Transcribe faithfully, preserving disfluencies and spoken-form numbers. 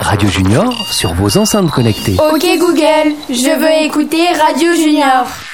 Radio Junior sur vos enceintes connectées. Ok Google, je veux écouter Radio Junior.